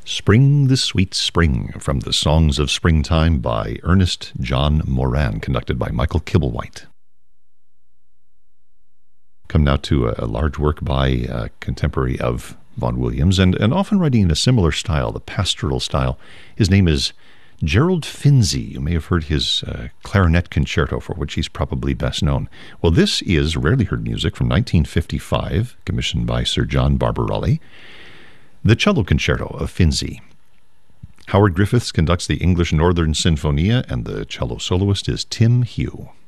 Spring the Sweet Spring from the Songs of Springtime by Ernest John Moran, conducted by Michael Kibblewhite. Come now to a large work by a contemporary of Vaughan Williams, and often writing in a similar style, the pastoral style. His name is Gerald Finzi. You may have heard his clarinet concerto, for which he's probably best known. Well, this is rarely heard music from 1955, commissioned by Sir John Barbarelli. The Cello Concerto of Finzi. Howard Griffiths conducts the English Northern Sinfonia, and the cello soloist is Tim Hugh.